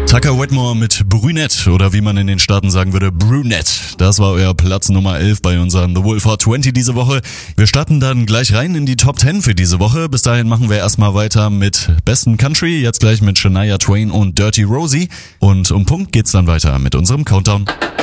Tucker Whitmore mit Brünette oder wie man in den Staaten sagen würde, Brunette. Das war euer Platz Nummer 11 bei unserem The Wolf Hot 20 diese Woche. Wir starten dann gleich rein in die Top 10 für diese Woche. Bis dahin machen wir erstmal weiter mit besten Country, jetzt gleich mit Shania Twain und Dirty Rosie. Und um Punkt geht's dann weiter mit unserem Countdown.